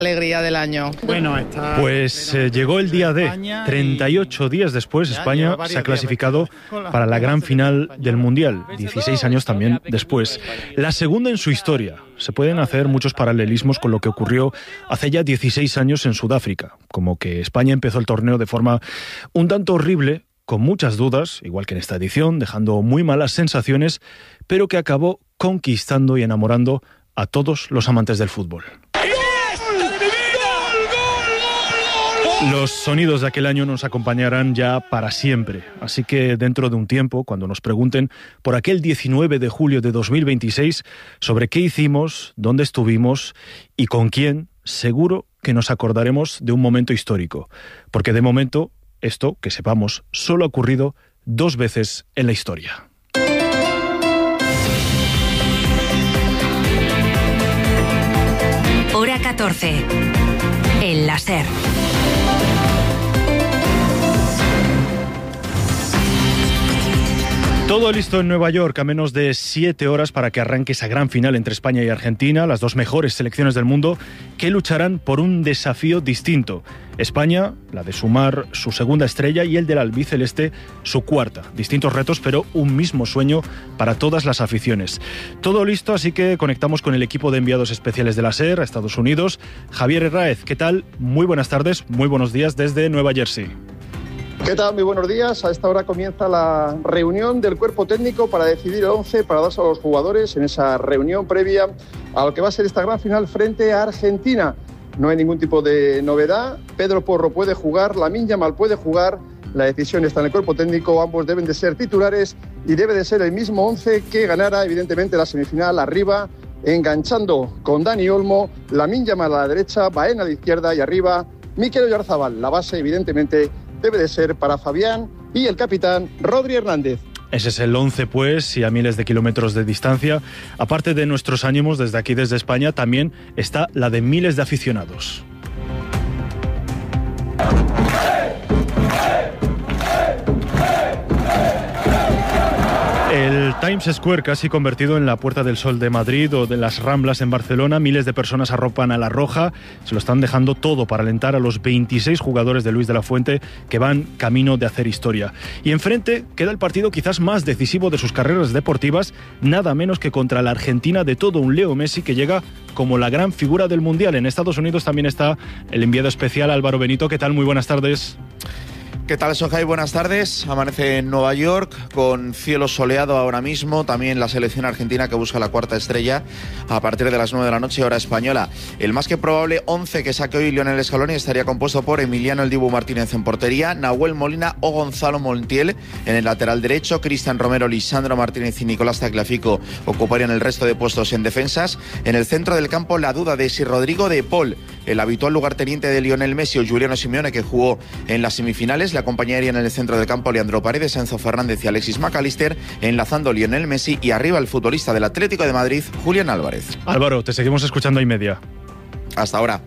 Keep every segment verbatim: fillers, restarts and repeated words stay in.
Alegría del año. Bueno, está pues eh, llegó el día D. treinta y ocho días después, España se ha clasificado para la gran final del Mundial. dieciséis años también después. La segunda en su historia. Se pueden hacer muchos paralelismos con lo que ocurrió hace ya dieciséis años en Sudáfrica. Como que España empezó el torneo de forma un tanto horrible, con muchas dudas, igual que en esta edición, dejando muy malas sensaciones, pero que acabó conquistando y enamorando a todos los amantes del fútbol. Los sonidos de aquel año nos acompañarán ya para siempre, así que dentro de un tiempo, cuando nos pregunten por aquel diecinueve de julio de dos mil veintiséis, sobre qué hicimos, dónde estuvimos y con quién, seguro que nos acordaremos de un momento histórico, porque de momento, esto, que sepamos, solo ha ocurrido dos veces en la historia. Hora catorce. El láser. Todo listo en Nueva York, a menos de siete horas para que arranque esa gran final entre España y Argentina, las dos mejores selecciones del mundo, que lucharán por un desafío distinto. España, la de sumar su segunda estrella, y el del albiceleste, su cuarta. Distintos retos, pero un mismo sueño para todas las aficiones. Todo listo, así que conectamos con el equipo de enviados especiales de la SER a Estados Unidos. Javier Herráez, ¿qué tal? Muy buenas tardes, muy buenos días desde Nueva Jersey. ¿Qué tal? Muy buenos días. A esta hora comienza la reunión del cuerpo técnico para decidir el once para darse a los jugadores en esa reunión previa a lo que va a ser esta gran final frente a Argentina. No hay ningún tipo de novedad. Pedro Porro puede jugar, Lamine Yamal puede jugar. La decisión está en el cuerpo técnico. Ambos deben de ser titulares y debe de ser el mismo once que ganara, evidentemente, la semifinal arriba, enganchando con Dani Olmo, Lamine Yamal a la derecha, Baena a la izquierda y arriba Mikel Oyarzabal. La base, evidentemente, debe de ser para Fabián y el capitán Rodri Hernández. Ese es el once, pues, y a miles de kilómetros de distancia. Aparte de nuestros ánimos desde aquí, desde España, también está la de miles de aficionados. El Times Square, casi convertido en la Puerta del Sol de Madrid o de las Ramblas en Barcelona, miles de personas arropan a la roja, se lo están dejando todo para alentar a los veintiséis jugadores de Luis de la Fuente que van camino de hacer historia. Y enfrente queda el partido quizás más decisivo de sus carreras deportivas, nada menos que contra la Argentina de todo un Leo Messi, que llega como la gran figura del Mundial. En Estados Unidos también está el enviado especial Álvaro Benito. ¿Qué tal? Muy buenas tardes. ¿Qué tal, Sojai? Buenas tardes. Amanece en Nueva York con cielo soleado ahora mismo. También la selección argentina que busca la cuarta estrella a partir de las nueve de la noche, hora española. El más que probable once que saque hoy Lionel Scaloni estaría compuesto por Emiliano El Dibu Martínez en portería, Nahuel Molina o Gonzalo Montiel en el lateral derecho, Cristian Romero, Lisandro Martínez y Nicolás Tagliafico ocuparían el resto de puestos en defensas. En el centro del campo, la duda de si Rodrigo de Paul, el habitual lugarteniente de Lionel Messi, o Giuliano Simeone, que jugó en las semifinales. Le acompañarían en el centro del campo Leandro Paredes, Enzo Fernández y Alexis McAllister, enlazando Lionel Messi, y arriba el futbolista del Atlético de Madrid, Julián Álvarez. Álvaro, te seguimos escuchando a y media. Hasta ahora.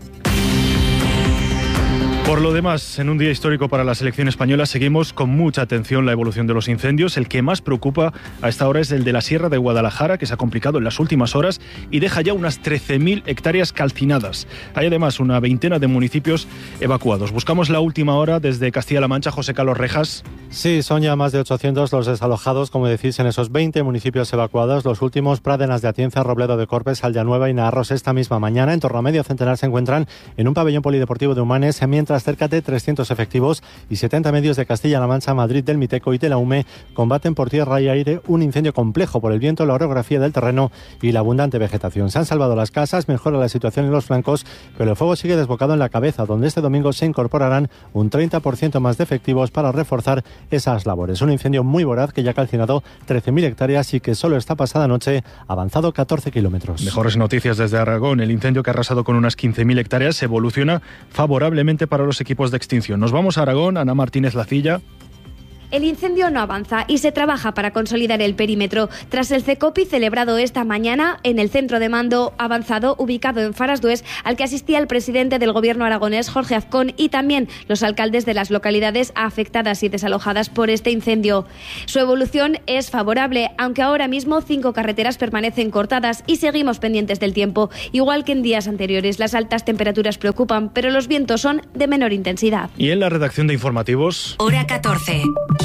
Por lo demás, en un día histórico para la selección española, seguimos con mucha atención la evolución de los incendios. El que más preocupa a esta hora es el de la Sierra de Guadalajara, que se ha complicado en las últimas horas y deja ya unas trece mil hectáreas calcinadas. Hay además una veintena de municipios evacuados. Buscamos la última hora desde Castilla-La Mancha. José Carlos Rejas. Sí, son ya más de ochocientos los desalojados, como decís, en esos veinte municipios evacuados. Los últimos, Pradenas de Atienza, Robledo de Corpes, Aldeanueva y Naharros, esta misma mañana. En torno a medio centenar se encuentran en un pabellón polideportivo de Humanes, mientras cerca de trescientos efectivos y setenta medios de Castilla-La Mancha, Madrid del Miteco y de la U M E combaten por tierra y aire un incendio complejo por el viento, la orografía del terreno y la abundante vegetación. Se han salvado las casas, mejora la situación en los flancos, pero el fuego sigue desbocado en la cabeza, donde este domingo se incorporarán un treinta por ciento más de efectivos para reforzar esas labores. Un incendio muy voraz que ya ha calcinado trece mil hectáreas y que solo esta pasada noche ha avanzado catorce kilómetros. Mejores noticias desde Aragón. El incendio, que ha arrasado con unas quince mil hectáreas, evoluciona favorablemente para los equipos de extinción. Nos vamos a Aragón. Ana Martínez Lacilla. El incendio no avanza y se trabaja para consolidar el perímetro. Tras el CECOPI celebrado esta mañana en el centro de mando avanzado ubicado en Farasdués, al que asistía el presidente del gobierno aragonés, Jorge Azcón, y también los alcaldes de las localidades afectadas y desalojadas por este incendio. Su evolución es favorable, aunque ahora mismo cinco carreteras permanecen cortadas y seguimos pendientes del tiempo. Igual que en días anteriores, las altas temperaturas preocupan, pero los vientos son de menor intensidad. Y en la redacción de informativos... Hora catorce.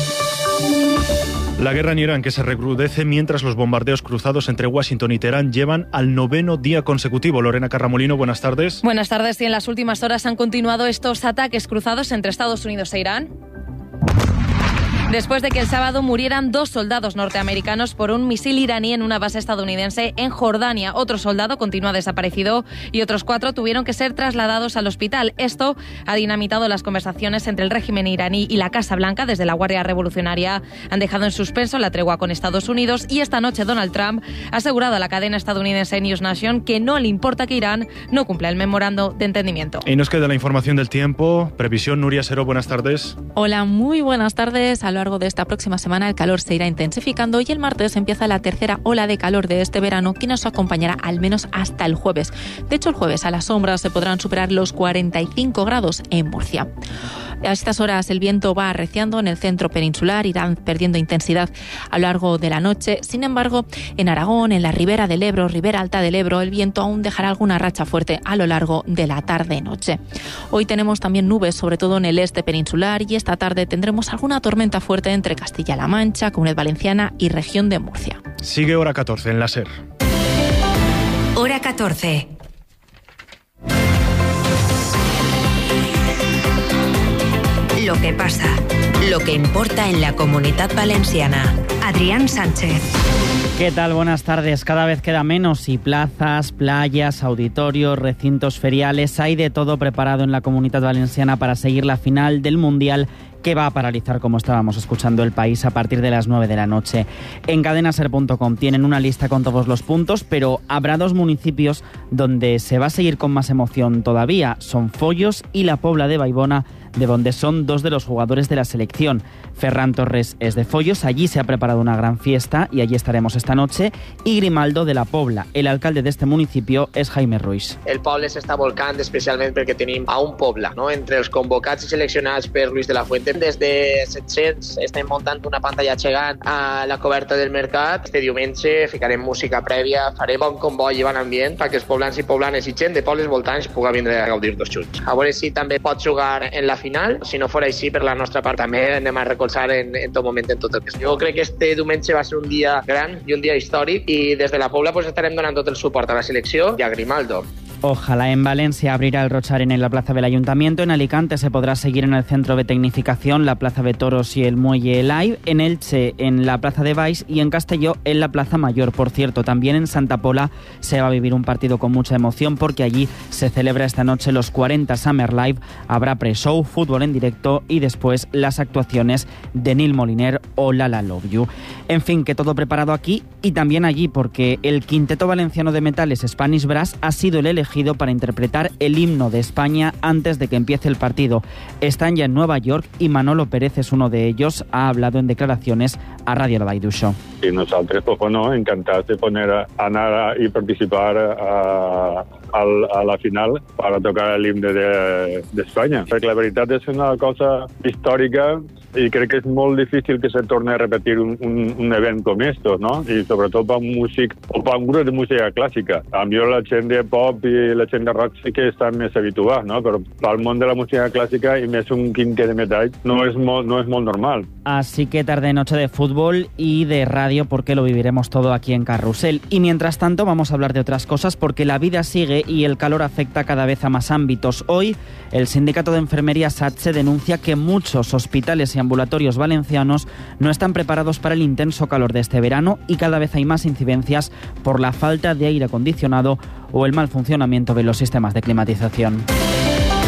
La guerra en Irán, que se recrudece mientras los bombardeos cruzados entre Washington y Teherán llevan al noveno día consecutivo. Lorena Carramolino, buenas tardes. Buenas tardes. Y en las últimas horas han continuado estos ataques cruzados entre Estados Unidos e Irán, después de que el sábado murieran dos soldados norteamericanos por un misil iraní en una base estadounidense en Jordania. Otro soldado continúa desaparecido y otros cuatro tuvieron que ser trasladados al hospital. Esto ha dinamitado las conversaciones entre el régimen iraní y la Casa Blanca. Desde la Guardia Revolucionaria han dejado en suspenso la tregua con Estados Unidos y esta noche Donald Trump ha asegurado a la cadena estadounidense News Nation que no le importa que Irán no cumpla el memorando de entendimiento. Y nos queda la información del tiempo. Previsión, Nuria Seró, buenas tardes. Hola, muy buenas tardes. A lo largo de esta próxima semana el calor se irá intensificando y el martes empieza la tercera ola de calor de este verano que nos acompañará al menos hasta el jueves. De hecho, el jueves a la sombra se podrán superar los cuarenta y cinco grados en Murcia. A estas horas el viento va arreciando en el centro peninsular, irán perdiendo intensidad a lo largo de la noche. Sin embargo, en Aragón, en la ribera del Ebro, ribera alta del Ebro, el viento aún dejará alguna racha fuerte a lo largo de la tarde-noche. Hoy tenemos también nubes, sobre todo en el este peninsular, y esta tarde tendremos alguna tormenta fuerte entre Castilla-La Mancha, Comunidad Valenciana y región de Murcia. Sigue Hora catorce en la SER. Hora catorce. Lo que pasa, lo que importa en la Comunidad Valenciana. Adrián Sánchez. ¿Qué tal? Buenas tardes. Cada vez queda menos y plazas, playas, auditorios, recintos feriales, hay de todo preparado en la Comunidad Valenciana para seguir la final del Mundial, que va a paralizar, como estábamos escuchando, el país a partir de las nueve de la noche. En cadena ser punto com tienen una lista con todos los puntos, pero habrá dos municipios donde se va a seguir con más emoción todavía. Son Follos y La Pobla de Baibona, de donde son dos de los jugadores de la selección. Ferran Torres es de Follos, allí se ha preparado una gran fiesta y allí estaremos esta noche. Y Grimaldo, de La Pobla. El alcalde de este municipio és Jaime Ruiz. El poble s'està volcant especialment perquè tenim a un poble, no? Entre els convocats i seleccionats per Luis de la Fuente. Des de set-cents estem muntant una pantalla gegant a la coberta del mercat. Este diumenge ficarem música prèvia, farem bon comboi i bon ambient perquè els poblans i poblanes i gent de pobles voltants puga vindre a gaudir dos junts. A veure si també pot jugar en la final. Si no fora així, per la nostra part també anem a recolzar en, en tot moment en tot el que és. Jo crec que este diumenge va ser un dia gran i un dia històric i des de la Pobla pues, estarem donant tot el suport a la selecció i a Grimaldo. Ojalá. En Valencia abrirá el Rocharén en la Plaza del Ayuntamiento. En Alicante se podrá seguir en el Centro de Tecnificación, la Plaza de Toros y el Muelle Live. En Elche, en la Plaza de Baix, y en Castelló, en la Plaza Mayor. Por cierto, también en Santa Pola se va a vivir un partido con mucha emoción porque allí se celebra esta noche los cuarenta Summer Live. Habrá pre-show, fútbol en directo y después las actuaciones de Neil Moliner o Lala Love You. En fin, que todo preparado aquí y también allí, porque el Quinteto Valenciano de Metales Spanish Brass ha sido el elegido para interpretar el himno de España antes de que empiece el partido. Están ya en Nueva York y Manolo Pérez es uno de ellos. Ha hablado en declaraciones a Radio La Vall d'Uixó. Y nosotros, pues bueno, encantados de poner a anar y participar a, a, a la final para tocar el himno de, de España. Porque la verdad es una cosa histórica i crec que és molt difícil que se torni a repetir un, un, un event com esto, no? I sobretot per un músic o per un grup de música clàssica. A mi la gent de pop i la gent de rock sí que estan més habituats, no? Però pel món de la música clàssica i més un quintet de metall no és molt, no és molt normal. Así que tarde-noche de fútbol y de radio porque lo viviremos todo aquí en Carrusel. Y mientras tanto vamos a hablar de otras cosas porque la vida sigue y el calor afecta cada vez a más ámbitos. Hoy el sindicato de enfermería SATSE denuncia que muchos hospitales y ambulatorios valencianos no están preparados para el intenso calor de este verano y cada vez hay más incidencias por la falta de aire acondicionado o el mal funcionamiento de los sistemas de climatización.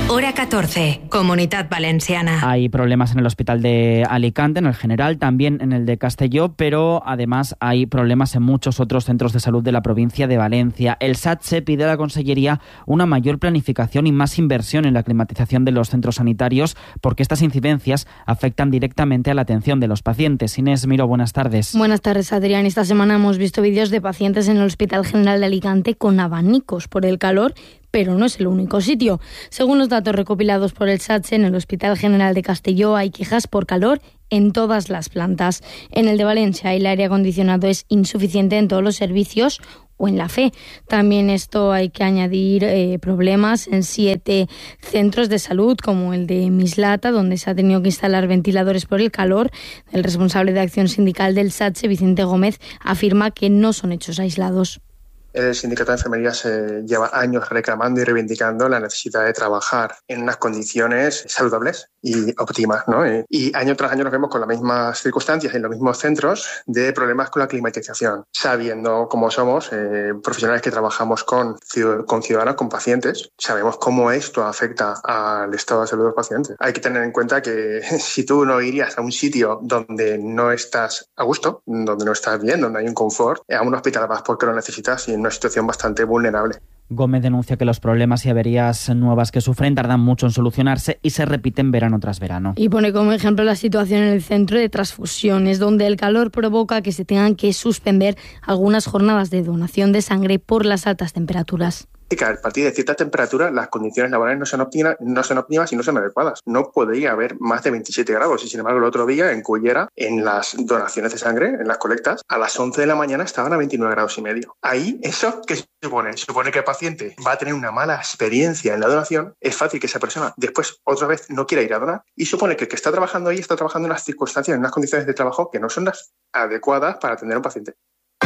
Hora catorce, Comunidad Valenciana. Hay problemas en el hospital de Alicante, en el general, también en el de Castelló, pero además hay problemas en muchos otros centros de salud de la provincia de Valencia. El SATSE pide a la Consellería una mayor planificación y más inversión en la climatización de los centros sanitarios, porque estas incidencias afectan directamente a la atención de los pacientes. Inés Miró, buenas tardes. Buenas tardes, Adrián. Esta semana hemos visto vídeos de pacientes en el Hospital General de Alicante con abanicos por el calor, pero no es el único sitio. Según los datos recopilados por el SATSE, en el Hospital General de Castelló hay quejas por calor en todas las plantas. En el de Valencia el aire acondicionado es insuficiente en todos los servicios o en la F E. También esto hay que añadir eh, problemas en siete centros de salud, como el de Mislata, donde se ha tenido que instalar ventiladores por el calor. El responsable de acción sindical del SATSE, Vicente Gómez, afirma que no son hechos aislados. El sindicato de enfermería se lleva años reclamando y reivindicando la necesidad de trabajar en unas condiciones saludables y óptimas, ¿no? Y año tras año nos vemos con las mismas circunstancias en los mismos centros de problemas con la climatización, sabiendo cómo somos eh, profesionales que trabajamos con, con ciudadanos, con pacientes, sabemos cómo esto afecta al estado de salud de los pacientes. Hay que tener en cuenta que si tú no irías a un sitio donde no estás a gusto, donde no estás bien, donde hay un confort, a un hospital vas porque lo necesitas y en una situación bastante vulnerable. Gómez denuncia que los problemas y averías nuevas que sufren tardan mucho en solucionarse y se repiten verano tras verano. Y pone como ejemplo la situación en el centro de transfusiones, donde el calor provoca que se tengan que suspender algunas jornadas de donación de sangre por las altas temperaturas. A partir de cierta temperatura las condiciones laborales no son óptimas, no son óptimas y no son adecuadas. No podría haber más de veintisiete grados y sin embargo el otro día en Cullera, en las donaciones de sangre, en las colectas, a las once de la mañana estaban a veintinueve grados y medio. Ahí, ¿eso qué supone? Supone que el paciente va a tener una mala experiencia en la donación, es fácil que esa persona después otra vez no quiera ir a donar y supone que el que está trabajando ahí está trabajando en unas circunstancias, en unas condiciones de trabajo que no son las adecuadas para atender a un paciente.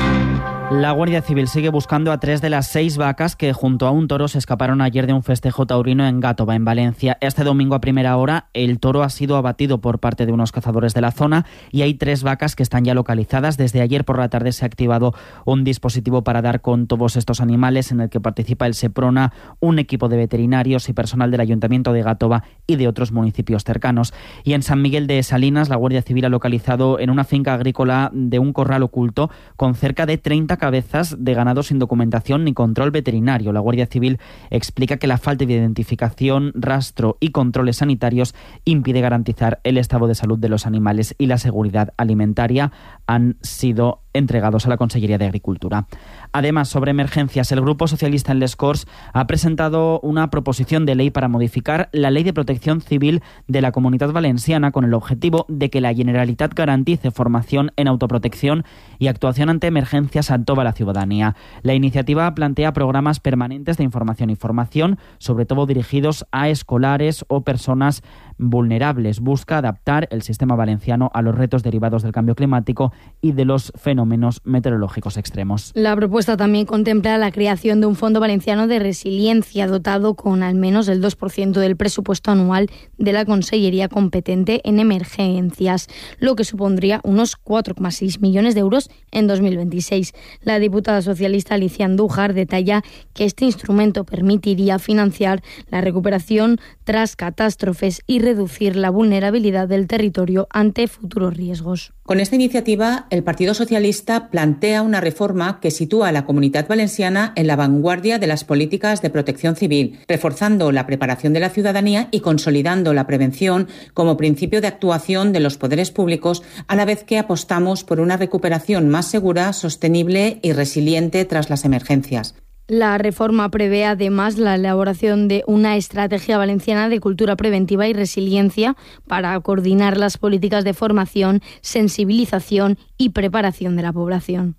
La Guardia Civil sigue buscando a tres de las seis vacas que junto a un toro se escaparon ayer de un festejo taurino en Gátova, en Valencia. Este domingo a primera hora el toro ha sido abatido por parte de unos cazadores de la zona y hay tres vacas que están ya localizadas. Desde ayer por la tarde se ha activado un dispositivo para dar con todos estos animales en el que participa el Seprona, un equipo de veterinarios y personal del Ayuntamiento de Gátova y de otros municipios cercanos. Y en San Miguel de Salinas la Guardia Civil ha localizado en una finca agrícola de un corral oculto con cerca de treinta cabezas de ganado sin documentación ni control veterinario. La Guardia Civil explica que la falta de identificación, rastro y controles sanitarios impide garantizar el estado de salud de los animales y la seguridad alimentaria. Han sido entregados a la Consellería de Agricultura. Además, sobre emergencias, el Grupo Socialista en Les Corts ha presentado una proposición de ley para modificar la Ley de Protección Civil de la Comunitat Valenciana con el objetivo de que la Generalitat garantice formación en autoprotección y actuación ante emergencias a toda la ciudadanía. La iniciativa plantea programas permanentes de información y formación, sobre todo dirigidos a escolares o personas vulnerables. Busca adaptar el sistema valenciano a los retos derivados del cambio climático y de los fenómenos meteorológicos extremos. La propuesta también contempla la creación de un Fondo Valenciano de Resiliencia dotado con al menos el dos por ciento del presupuesto anual de la Consellería competente en emergencias, lo que supondría unos cuatro coma seis millones de euros en dos mil veintiséis. La diputada socialista Alicia Andújar detalla que este instrumento permitiría financiar la recuperación tras catástrofes y reducir la vulnerabilidad del territorio ante futuros riesgos. Con esta iniciativa, el Partido Socialista plantea una reforma que sitúa a la Comunitat Valenciana en la vanguardia de las políticas de protección civil, reforzando la preparación de la ciudadanía y consolidando la prevención como principio de actuación de los poderes públicos, a la vez que apostamos por una recuperación más segura, sostenible y resiliente tras las emergencias. La reforma prevé además la elaboración de una estrategia valenciana de cultura preventiva y resiliencia para coordinar las políticas de formación, sensibilización y preparación de la población.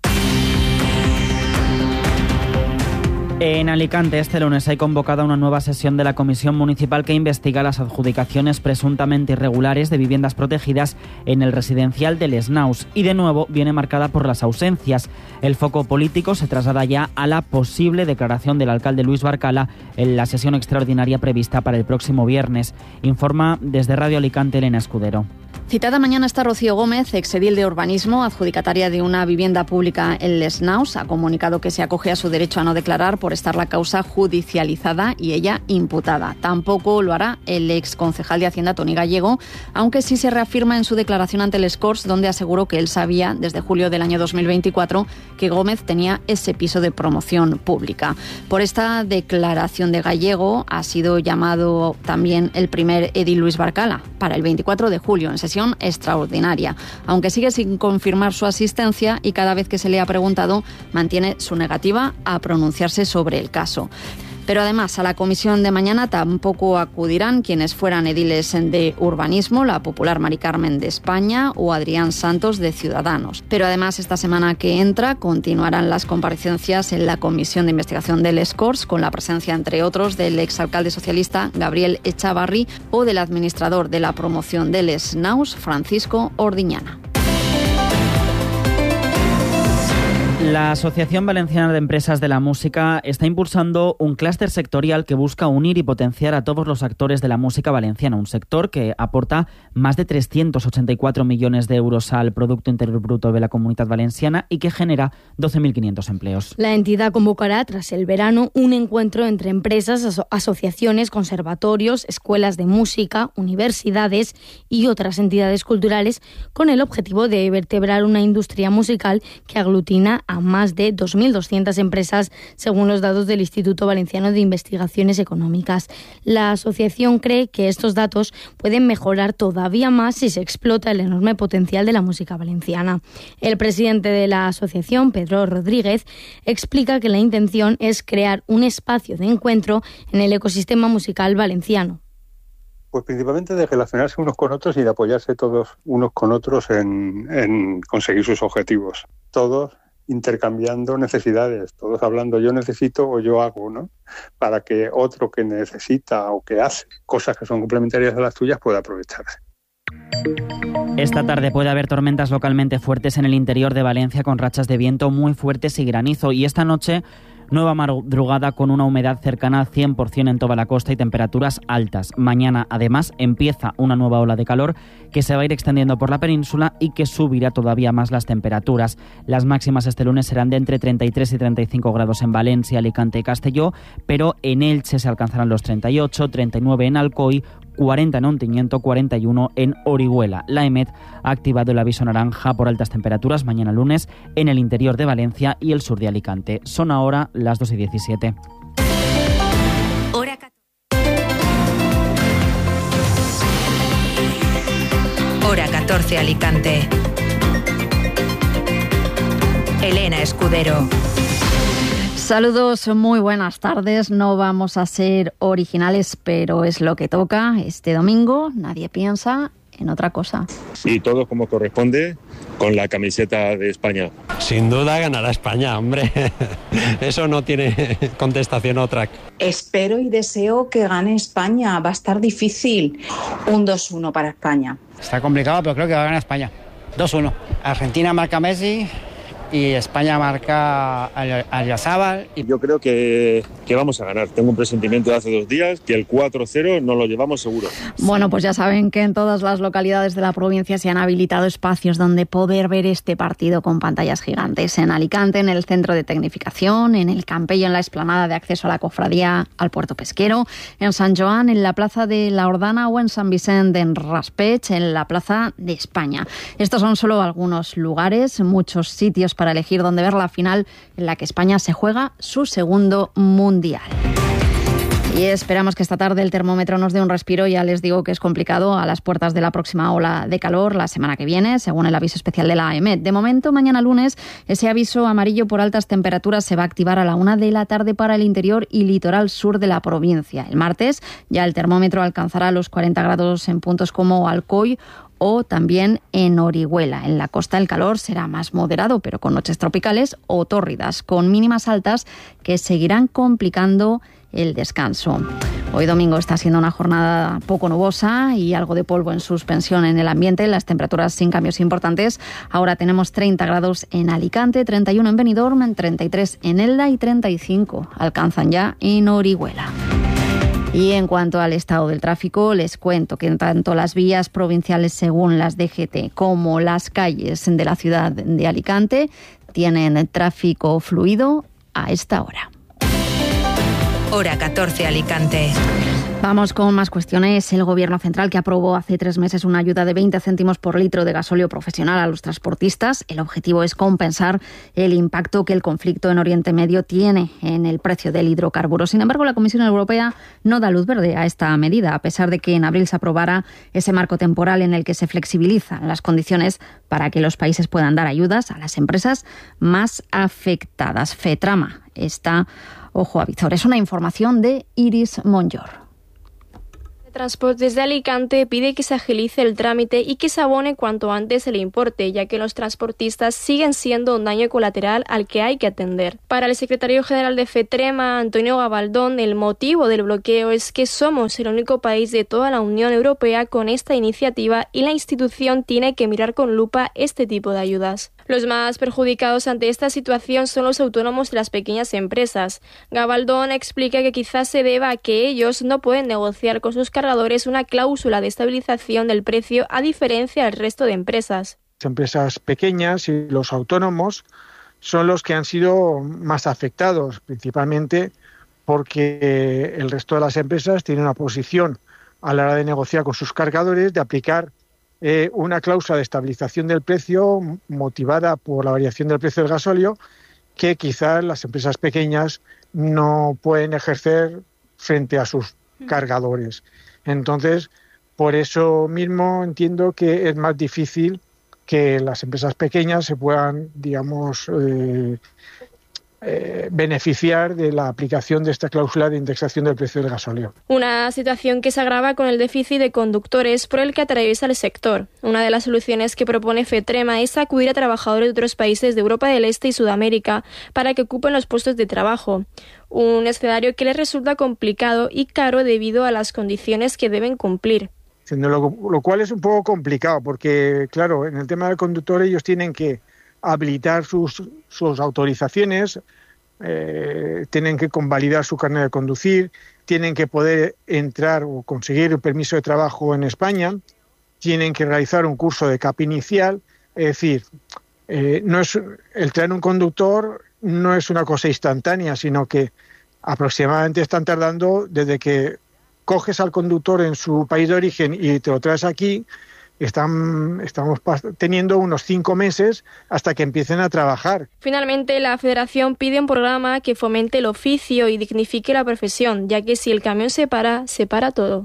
En Alicante este lunes hay convocada una nueva sesión de la Comisión Municipal que investiga las adjudicaciones presuntamente irregulares de viviendas protegidas en el residencial de Les Naus y de nuevo viene marcada por las ausencias. El foco político se traslada ya a la posible declaración del alcalde Luis Barcala en la sesión extraordinaria prevista para el próximo viernes. Informa desde Radio Alicante Elena Escudero. Citada mañana está Rocío Gómez, exedil de Urbanismo, adjudicataria de una vivienda pública en Les Naus. Ha comunicado que se acoge a su derecho a no declarar por estar la causa judicializada y ella imputada. Tampoco lo hará el ex concejal de Hacienda, Toni Gallego, aunque sí se reafirma en su declaración ante Les Corts, donde aseguró que él sabía desde julio del año dos mil veinticuatro que Gómez tenía ese piso de promoción pública. Por esta declaración de Gallego ha sido llamado también el primer edil Luis Barcala para el veinticuatro de julio en sesión extraordinaria, aunque sigue sin confirmar su asistencia y cada vez que se le ha preguntado mantiene su negativa a pronunciarse sobre el caso. Pero además a la comisión de mañana tampoco acudirán quienes fueran ediles de Urbanismo, la popular Mari Carmen de España o Adrián Santos de Ciudadanos. Pero además esta semana que entra continuarán las comparecencias en la comisión de investigación del Les Corts, con la presencia entre otros del exalcalde socialista Gabriel Echavarri o del administrador de la promoción de Les Naus, Francisco Ordiñana. La Asociación Valenciana de Empresas de la Música está impulsando un clúster sectorial que busca unir y potenciar a todos los actores de la música valenciana, un sector que aporta más de trescientos ochenta y cuatro millones de euros al Producto Interior Bruto de la Comunidad Valenciana y que genera doce mil quinientos empleos. La entidad convocará tras el verano un encuentro entre empresas, aso- asociaciones, conservatorios, escuelas de música, universidades y otras entidades culturales con el objetivo de vertebrar una industria musical que aglutina a más de dos mil doscientas empresas, según los datos del Instituto Valenciano de Investigaciones Económicas. La asociación cree que estos datos pueden mejorar todavía más si se explota el enorme potencial de la música valenciana. El presidente de la asociación, Pedro Rodríguez, explica que la intención es crear un espacio de encuentro en el ecosistema musical valenciano. Pues principalmente de relacionarse unos con otros y de apoyarse todos unos con otros en, en conseguir sus objetivos. Todos intercambiando necesidades, todos hablando yo necesito o yo hago, ¿no? Para que otro que necesita o que hace cosas que son complementarias a las tuyas pueda aprovecharse. Esta tarde puede haber tormentas localmente fuertes en el interior de Valencia con rachas de viento muy fuertes y granizo, y esta noche nueva madrugada con una humedad cercana al cien por ciento en toda la costa y temperaturas altas. Mañana, además, empieza una nueva ola de calor que se va a ir extendiendo por la península y que subirá todavía más las temperaturas. Las máximas este lunes serán de entre treinta y tres y treinta y cinco grados en Valencia, Alicante y Castelló, pero en Elche se alcanzarán los treinta y ocho, treinta y nueve en Alcoy, cuarenta en Ontinyent, cuarenta y uno en Orihuela. La EMET ha activado el aviso naranja por altas temperaturas mañana lunes en el interior de Valencia y el sur de Alicante. Son ahora las dos y diecisiete. Hora Hora catorce Alicante. Elena Escudero. Saludos, muy buenas tardes. No vamos a ser originales, pero es lo que toca este domingo. Nadie piensa en otra cosa. Y todo como corresponde con la camiseta de España. Sin duda ganará España, hombre. Eso no tiene contestación otra. Espero y deseo que gane España. Va a estar difícil. Un dos uno para España. Está complicado, pero creo que va a ganar España. dos uno. Argentina marca Messi y España marca a Yazábal. Yo creo que, que vamos a ganar. Tengo un presentimiento de hace dos días que el cuatro cero nos lo llevamos seguro. Bueno, pues ya saben que en todas las localidades de la provincia se han habilitado espacios donde poder ver este partido con pantallas gigantes. En Alicante, en el Centro de Tecnificación, en el Campello, en la explanada de acceso a la cofradía al puerto pesquero, en San Joan, en la Plaza de la Ordana o en San Vicente, en Raspech, en la Plaza de España. Estos son solo algunos lugares, muchos sitios para elegir dónde ver la final en la que España se juega su segundo mundial. Y esperamos que esta tarde el termómetro nos dé un respiro. Ya les digo que es complicado a las puertas de la próxima ola de calor la semana que viene, según el aviso especial de la EMET. De momento, mañana lunes, ese aviso amarillo por altas temperaturas se va a activar a la una de la tarde para el interior y litoral sur de la provincia. El martes ya el termómetro alcanzará los cuarenta grados en puntos como Alcoy o también en Orihuela. En la costa el calor será más moderado, pero con noches tropicales o tórridas, con mínimas altas que seguirán complicando el descanso. Hoy domingo está siendo una jornada poco nubosa y algo de polvo en suspensión en el ambiente, las temperaturas sin cambios importantes. Ahora tenemos treinta grados en Alicante, treinta y uno en Benidorm, treinta y tres en Elda y treinta y cinco alcanzan ya en Orihuela. Y en cuanto al estado del tráfico, les cuento que tanto las vías provinciales según las D G T como las calles de la ciudad de Alicante tienen tráfico fluido a esta hora. Hora catorce, Alicante. Vamos con más cuestiones. El Gobierno central, que aprobó hace tres meses una ayuda de veinte céntimos por litro de gasóleo profesional a los transportistas. El objetivo es compensar el impacto que el conflicto en Oriente Medio tiene en el precio del hidrocarburo. Sin embargo, la Comisión Europea no da luz verde a esta medida, a pesar de que en abril se aprobara ese marco temporal en el que se flexibilizan las condiciones para que los países puedan dar ayudas a las empresas más afectadas. FETRAMA está ojo a visor. Es una información de Iris Monllor. Transportes de Alicante pide que se agilice el trámite y que se abone cuanto antes el importe, ya que los transportistas siguen siendo un daño colateral al que hay que atender. Para el secretario general de FETRAMA, Antonio Gabaldón, el motivo del bloqueo es que somos el único país de toda la Unión Europea con esta iniciativa y la institución tiene que mirar con lupa este tipo de ayudas. Los más perjudicados ante esta situación son los autónomos y las pequeñas empresas. Gabaldón explica que quizás se deba a que ellos no pueden negociar con sus cargadores una cláusula de estabilización del precio a diferencia del resto de empresas. Las empresas pequeñas y los autónomos son los que han sido más afectados, principalmente porque el resto de las empresas tienen una posición a la hora de negociar con sus cargadores de aplicar Eh, una cláusula de estabilización del precio motivada por la variación del precio del gasóleo que quizás las empresas pequeñas no pueden ejercer frente a sus cargadores. Entonces, por eso mismo entiendo que es más difícil que las empresas pequeñas se puedan, digamos, eh, Eh, beneficiar de la aplicación de esta cláusula de indexación del precio del gasóleo. Una situación que se agrava con el déficit de conductores por el que atraviesa el sector. Una de las soluciones que propone FETRAMA es acudir a trabajadores de otros países de Europa del Este y Sudamérica para que ocupen los puestos de trabajo. Un escenario que les resulta complicado y caro debido a las condiciones que deben cumplir. Lo, lo cual es un poco complicado porque, claro, en el tema del conductor ellos tienen que habilitar sus, sus autorizaciones, eh, tienen que convalidar su carnet de conducir, tienen que poder entrar o conseguir el permiso de trabajo en España, tienen que realizar un curso de C A P inicial, es decir, eh, no es el traer un conductor no es una cosa instantánea, sino que aproximadamente están tardando desde que coges al conductor en su país de origen y te lo traes aquí. Están, estamos teniendo unos cinco meses hasta que empiecen a trabajar. Finalmente, la Federación pide un programa que fomente el oficio y dignifique la profesión, ya que si el camión se para, se para todo.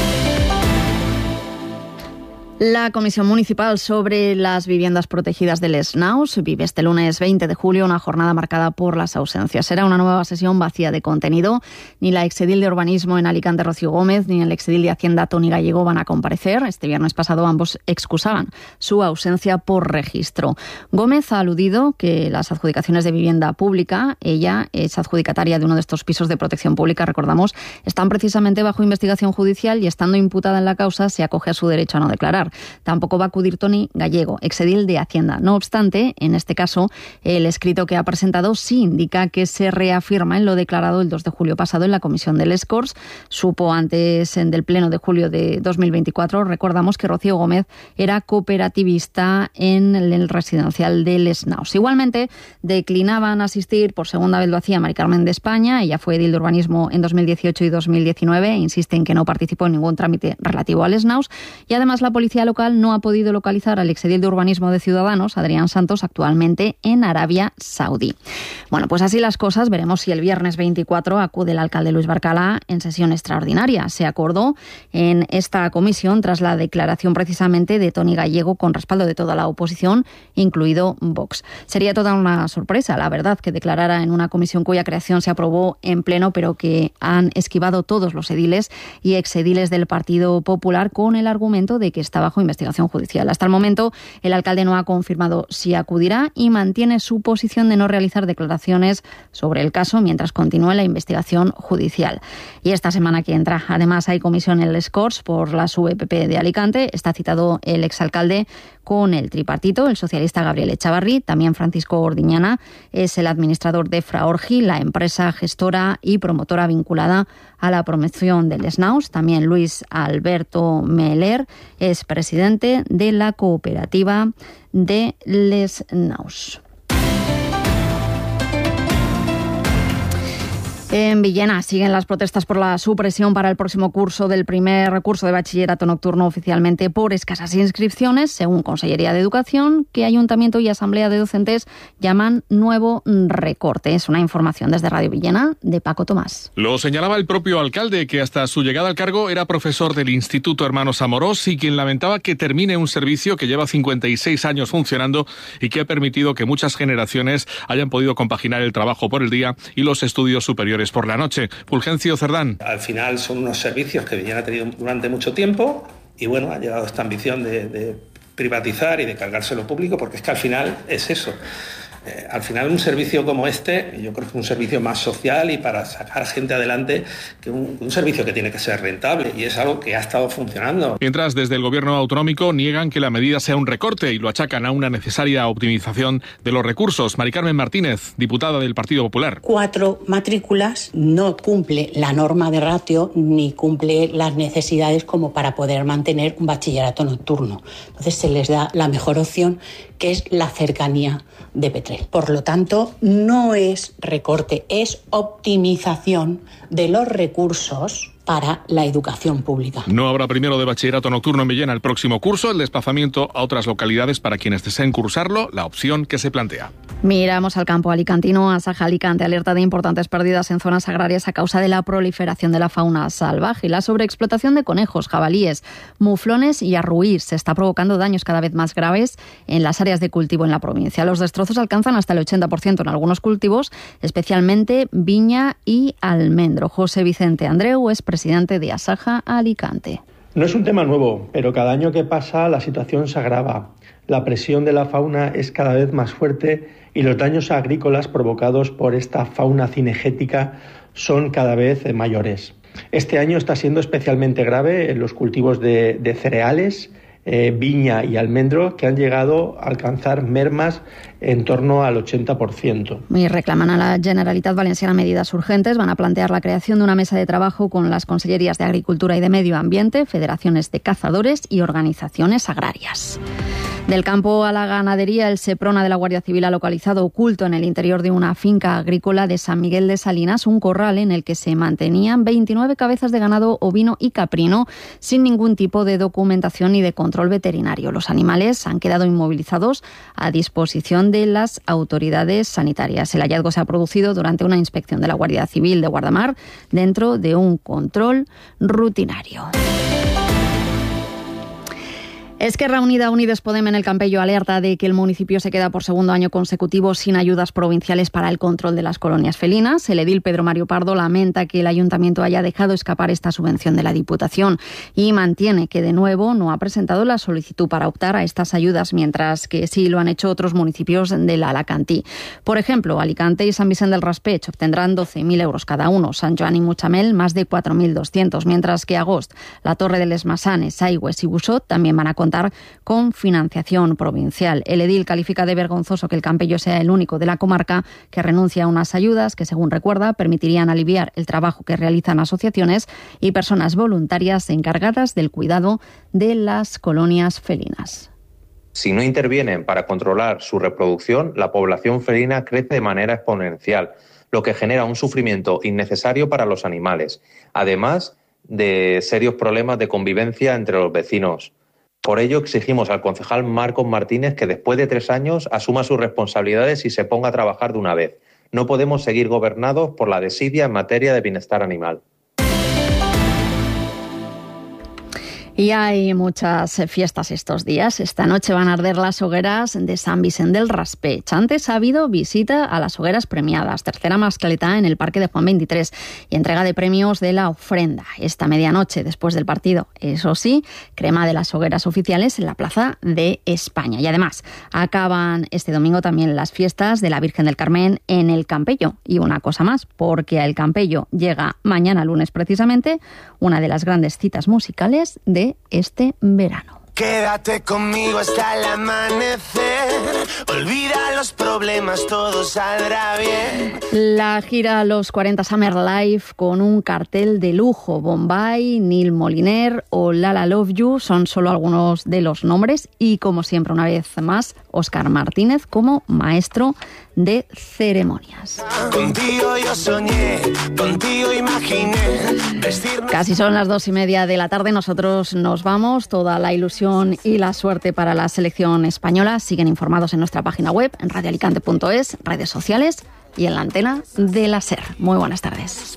La Comisión Municipal sobre las Viviendas Protegidas del Snaus vive este lunes veinte de julio una jornada marcada por las ausencias. Será una nueva sesión vacía de contenido. Ni la exedil de Urbanismo en Alicante, Rocío Gómez, ni el exedil de Hacienda, Toni Gallego, van a comparecer. Este viernes pasado ambos excusaban su ausencia por registro. Gómez ha aludido que las adjudicaciones de vivienda pública, ella es adjudicataria de uno de estos pisos de protección pública, recordamos, están precisamente bajo investigación judicial y estando imputada en la causa se acoge a su derecho a no declarar. Tampoco va a acudir Toni Gallego, exedil de Hacienda. No obstante, en este caso, el escrito que ha presentado sí indica que se reafirma en lo declarado el dos de julio pasado en la comisión del Les Corts. Supo antes del pleno de julio de dos mil veinticuatro, recordamos que Rocío Gómez era cooperativista en el residencial del Snaus. Igualmente, declinaban asistir, por segunda vez lo hacía Mari Carmen de España, ella fue edil de Urbanismo en dos mil dieciocho y dos mil diecinueve, e insiste en que no participó en ningún trámite relativo al Snaus, y además la policía local no ha podido localizar al exedil de Urbanismo de Ciudadanos, Adrián Santos, actualmente en Arabia Saudí. Bueno, pues así las cosas. Veremos si el viernes veinticuatro acude el alcalde Luis Barcala en sesión extraordinaria. Se acordó en esta comisión tras la declaración precisamente de Toni Gallego con respaldo de toda la oposición, incluido Vox. Sería toda una sorpresa, la verdad, que declarara en una comisión cuya creación se aprobó en pleno, pero que han esquivado todos los ediles y exediles del Partido Popular con el argumento de que estaba bajo investigación judicial. Hasta el momento, el alcalde no ha confirmado si acudirá y mantiene su posición de no realizar declaraciones sobre el caso mientras continúe la investigación judicial. Y esta semana que entra, además, hay comisión en les Corts por las V P P de Alicante. Está citado el exalcalde con el tripartito, el socialista Gabriel Echavarri, también Francisco Ordiñana es el administrador de Fraorgi, la empresa gestora y promotora vinculada a la promoción del Snaus. También Luis Alberto Meller es presidente de la cooperativa de Les Naus. En Villena siguen las protestas por la supresión para el próximo curso del primer curso de bachillerato nocturno oficialmente por escasas inscripciones, según Consellería de Educación, que Ayuntamiento y Asamblea de Docentes llaman nuevo recorte. Es una información desde Radio Villena de Paco Tomás. Lo señalaba el propio alcalde, que hasta su llegada al cargo era profesor del Instituto Hermanos Amorós y quien lamentaba que termine un servicio que lleva cincuenta y seis años funcionando y que ha permitido que muchas generaciones hayan podido compaginar el trabajo por el día y los estudios superiores por la noche. Fulgencio Cerdán. Al final son unos servicios que Villena ha tenido durante mucho tiempo y bueno, ha llegado esta ambición de, de privatizar y de cargárselo público, porque es que al final es eso. Eh, al final un servicio como este, yo creo que es un servicio más social y para sacar gente adelante que un, un servicio que tiene que ser rentable, y es algo que ha estado funcionando. Mientras desde el gobierno autonómico niegan que la medida sea un recorte y lo achacan a una necesaria optimización de los recursos. Mari Carmen Martínez, diputada del Partido Popular. Cuatro matrículas no cumple la norma de ratio ni cumple las necesidades como para poder mantener un bachillerato nocturno. Entonces se les da la mejor opción, que es la cercanía de Petrer. Por lo tanto, no es recorte, es optimización de los recursos para la educación pública. No habrá primero de bachillerato nocturno en Villena el próximo curso. El desplazamiento a otras localidades para quienes deseen cursarlo, la opción que se plantea. Miramos al campo alicantino. Asaja Alicante alerta de importantes pérdidas en zonas agrarias a causa de la proliferación de la fauna salvaje y la sobreexplotación de conejos, jabalíes, muflones y arruís. Se está provocando daños cada vez más graves en las áreas de cultivo en la provincia. Los destrozos alcanzan hasta el ochenta por ciento en algunos cultivos, especialmente viña y almendro. José Vicente Andreu es presidente de Asaja Alicante. No es un tema nuevo, pero cada año que pasa la situación se agrava. La presión de la fauna es cada vez más fuerte y los daños agrícolas provocados por esta fauna cinegética son cada vez mayores. Este año está siendo especialmente grave en los cultivos de, de cereales, eh, viña y almendro, que han llegado a alcanzar mermas en torno al ochenta por ciento. Y reclaman a la Generalitat Valenciana medidas urgentes. Van a plantear la creación de una mesa de trabajo con las consellerías de Agricultura y de Medio Ambiente, federaciones de cazadores y organizaciones agrarias. Del campo a la ganadería, el Seprona de la Guardia Civil ha localizado oculto en el interior de una finca agrícola de San Miguel de Salinas un corral en el que se mantenían veintinueve cabezas de ganado ovino y caprino sin ningún tipo de documentación ni de control veterinario. Los animales han quedado inmovilizados a disposición de las autoridades sanitarias. El hallazgo se ha producido durante una inspección de la Guardia Civil de Guardamar dentro de un control rutinario. Esquerra Unida, Unides Podem en el Campello alerta de que el municipio se queda por segundo año consecutivo sin ayudas provinciales para el control de las colonias felinas. El edil Pedro Mario Pardo lamenta que el ayuntamiento haya dejado escapar esta subvención de la Diputación y mantiene que de nuevo no ha presentado la solicitud para optar a estas ayudas, mientras que sí lo han hecho otros municipios del Alacantí. Por ejemplo, Alicante y San Vicente del Raspeig obtendrán doce mil euros cada uno, San Joan y Mutxamel más de cuatro mil doscientos, mientras que Agost, la Torre de les Masanes, Aigües y Busot también van a contar con financiación provincial. El edil califica de vergonzoso que el Campello sea el único de la comarca que renuncia a unas ayudas que, según recuerda, permitirían aliviar el trabajo que realizan asociaciones y personas voluntarias encargadas del cuidado de las colonias felinas. Si no intervienen para controlar su reproducción, la población felina crece de manera exponencial, lo que genera un sufrimiento innecesario para los animales, además de serios problemas de convivencia entre los vecinos. Por ello exigimos al concejal Marcos Martínez que después de tres años asuma sus responsabilidades y se ponga a trabajar de una vez. No podemos seguir gobernados por la desidia en materia de bienestar animal. Y hay muchas fiestas estos días. Esta noche van a arder las hogueras de San Vicente del Raspech. Antes ha habido visita a las hogueras premiadas, tercera mascletá en el Parque de Juan veintitrés y entrega de premios de la ofrenda. Esta medianoche, después del partido, eso sí, crema de las hogueras oficiales en la Plaza de España. Y además, acaban este domingo también las fiestas de la Virgen del Carmen en el Campello. Y una cosa más, porque al Campello llega mañana lunes precisamente una de las grandes citas musicales de este verano. Quédate conmigo hasta el amanecer, olvida los problemas, todo saldrá bien. La gira Los cuarenta Summer Live con un cartel de lujo. Bombay, Neil Moliner o Lala Love You son solo algunos de los nombres y, como siempre, una vez más, Óscar Martínez como maestro de ceremonias. Contigo yo soñé, contigo imaginé vestirnos. Casi son las dos y media de la tarde, nosotros nos vamos. Toda la ilusión y la suerte para la selección española. Siguen informados en nuestra página web, en radio alicante punto es, redes sociales y en la antena de la SER. Muy buenas tardes.